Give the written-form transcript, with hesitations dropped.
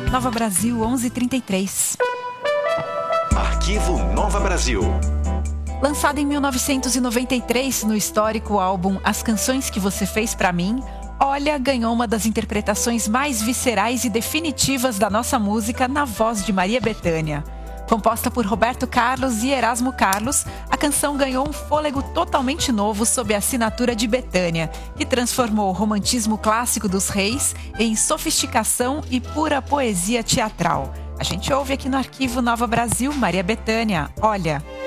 Nova Brasil, 11h33. Arquivo Nova Brasil. Lançado em 1993 no histórico álbum As Canções que Você Fez Pra Mim, Olha ganhou uma das interpretações mais viscerais e definitivas da nossa música na voz de Maria Bethânia. Composta por Roberto Carlos e Erasmo Carlos, a canção ganhou um fôlego totalmente novo sob a assinatura de Bethânia, que transformou o romantismo clássico dos reis em sofisticação e pura poesia teatral. A gente ouve aqui no Arquivo Nova Brasil, Maria Bethânia, Olha.